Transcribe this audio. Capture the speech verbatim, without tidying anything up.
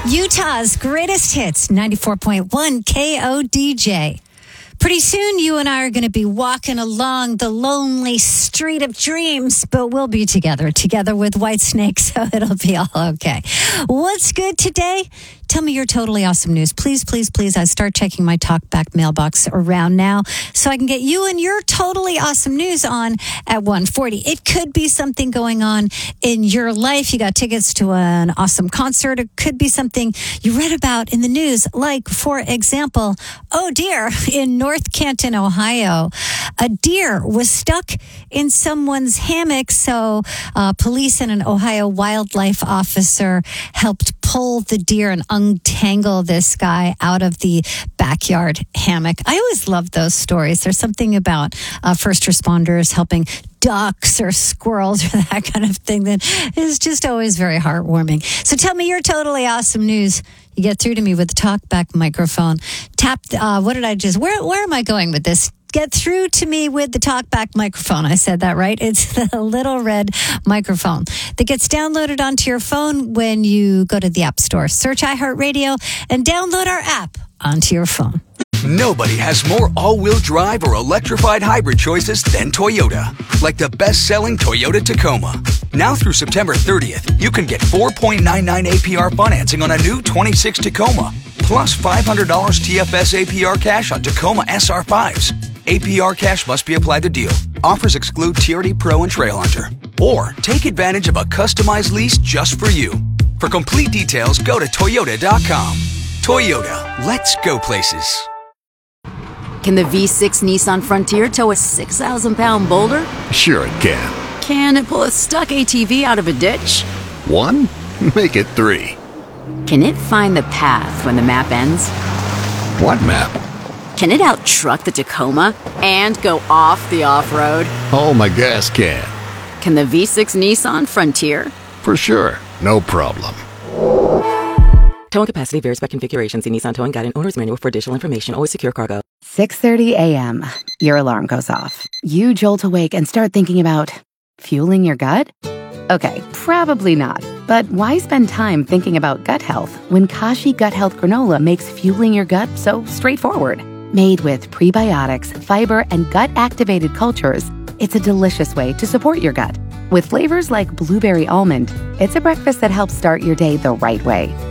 Utah's greatest hits, ninety-four point one K O D J. Pretty soon, you and I are going to be walking along the lonely street of dreams, but we'll be together, together with Whitesnake, so it'll be all okay. What's good today? Tell me your totally awesome news. Please, please, please. I start checking my talkback mailbox around now so I can get you and your totally awesome news on at one forty. It could be something going on in your life. You got tickets to an awesome concert. It could be something you read about in the news. Like, for example, oh dear, in North Canton, Ohio, a deer was stuck in someone's hammock. So uh, police and an Ohio wildlife officer helped pull the deer and untangle this guy out of the backyard hammock. I always love those stories. There's something about uh, first responders helping ducks or squirrels or that kind of thing that is just always very heartwarming. So tell me your totally awesome news. You get through to me with the talkback microphone. Tap, uh, what did I just, where, where am I going with this? Get through to me with the talkback microphone. I said that right. It's the little red microphone that gets downloaded onto your phone when you go to the App Store. Search iHeartRadio and download our app onto your phone. Nobody has more all-wheel drive or electrified hybrid choices than Toyota. Like the best-selling Toyota Tacoma. Now through September thirtieth, you can get four point nine nine A P R financing on a new twenty-six Tacoma. Plus five hundred dollars T F S A P R cash on Tacoma S R fives. A P R cash must be applied to deal. Offers exclude T R D Pro and Trail Hunter. Or take advantage of a customized lease just for you. For complete details, go to Toyota dot com. Toyota, let's go places. Can the V six Nissan Frontier tow a six thousand pound boulder? Sure it can. Can it pull a stuck A T V out of a ditch? One? Make it three. Can it find the path when the map ends? What map? Can it out-truck the Tacoma and go off the off-road? Oh, my gas can. Can the V six Nissan Frontier? For sure. No problem. Towing capacity varies by configuration. See Nissan Towing Guide and Owner's Manual for additional information. Always secure cargo. six thirty a.m. Your alarm goes off. You jolt awake and start thinking about fueling your gut? Okay, probably not. But why spend time thinking about gut health when Kashi Gut Health Granola makes fueling your gut so straightforward? Made with prebiotics, fiber, and gut-activated cultures, it's a delicious way to support your gut. With flavors like blueberry almond, it's a breakfast that helps start your day the right way.